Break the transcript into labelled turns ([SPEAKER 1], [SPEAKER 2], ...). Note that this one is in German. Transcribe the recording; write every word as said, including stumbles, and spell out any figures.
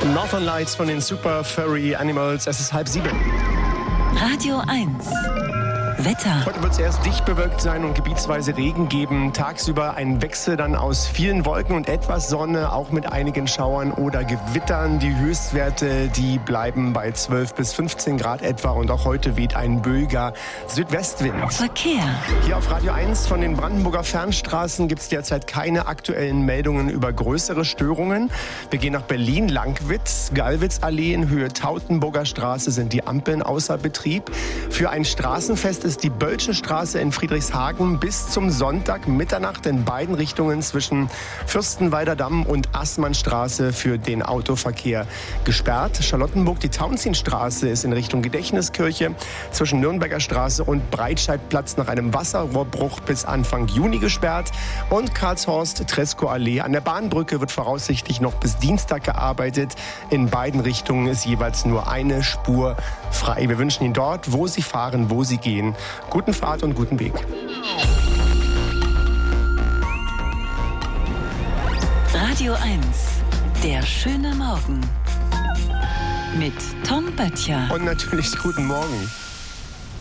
[SPEAKER 1] Northern Lights von den Super Furry Animals. Es ist halb sieben.
[SPEAKER 2] Radio eins. Wetter.
[SPEAKER 1] Heute wird es erst dicht bewölkt sein und gebietsweise Regen geben. Tagsüber ein Wechsel dann aus vielen Wolken und etwas Sonne, auch mit einigen Schauern oder Gewittern. Die Höchstwerte, die bleiben bei zwölf bis fünfzehn Grad etwa. Und auch heute weht ein böiger Südwestwind.
[SPEAKER 2] Verkehr.
[SPEAKER 1] Hier auf Radio eins von den Brandenburger Fernstraßen gibt es derzeit keine aktuellen Meldungen über größere Störungen. Wir gehen nach Berlin, Langwitz, Gallwitzallee in Höhe Tautenburger Straße sind die Ampeln außer Betrieb. Für ein Straßenfest ist die Bölsche Straße in Friedrichshagen bis zum Sonntag Mitternacht in beiden Richtungen zwischen Fürstenwalder Damm und Assmannstraße für den Autoverkehr gesperrt. Charlottenburg, die Tauentzienstraße ist in Richtung Gedächtniskirche zwischen Nürnberger Straße und Breitscheidplatz nach einem Wasserrohrbruch bis Anfang Juni gesperrt. Und Karlshorst-Treskow-Allee an der Bahnbrücke wird voraussichtlich noch bis Dienstag gearbeitet. In beiden Richtungen ist jeweils nur eine Spur frei. Wir wünschen Ihnen dort, wo Sie fahren, wo Sie gehen, guten Fahrt und guten Weg.
[SPEAKER 2] Radio eins. Der schöne Morgen. Mit Tom Böttcher.
[SPEAKER 1] Und natürlich guten Morgen.